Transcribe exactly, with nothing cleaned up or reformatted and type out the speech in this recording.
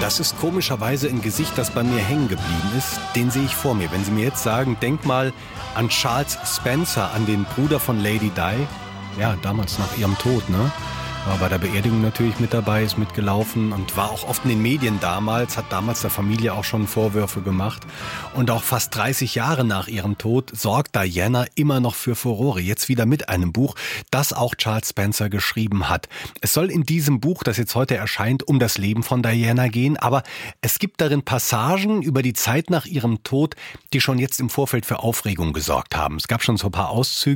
Das ist komischerweise ein Gesicht, das bei mir hängen geblieben ist. Den sehe ich vor mir. Wenn Sie mir jetzt sagen, denk mal an Charles Spencer, an den Bruder von Lady Di. Ja, damals nach ihrem Tod, ne? War bei der Beerdigung natürlich mit dabei, ist mitgelaufen und war auch oft in den Medien damals, hat damals der Familie auch schon Vorwürfe gemacht. Und auch fast dreißig Jahre nach ihrem Tod sorgt Diana immer noch für Furore. Jetzt wieder mit einem Buch, das auch Charles Spencer geschrieben hat. Es soll in diesem Buch, das jetzt heute erscheint, um das Leben von Diana gehen. Aber es gibt darin Passagen über die Zeit nach ihrem Tod, die schon jetzt im Vorfeld für Aufregung gesorgt haben. Es gab schon so ein paar Auszüge.